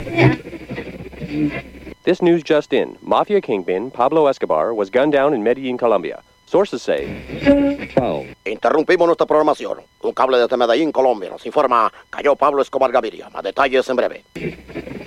This news just in. Mafia kingpin Pablo Escobar was gunned down in Medellín, Colombia. Sources say... Interrumpimos nuestra programación. Un cable desde Medellín, Colombia, nos informa, cayó Pablo Escobar Gaviria. Más detalles en breve.